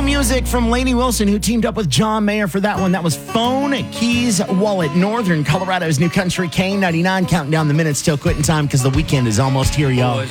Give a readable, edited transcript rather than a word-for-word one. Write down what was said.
music from Lainey Wilson, who teamed up with John Mayer for that one. That was Phone, Keys, Wallet. Northern Colorado's New Country K99, counting down the minutes till quitting time because the weekend is almost here, y'all.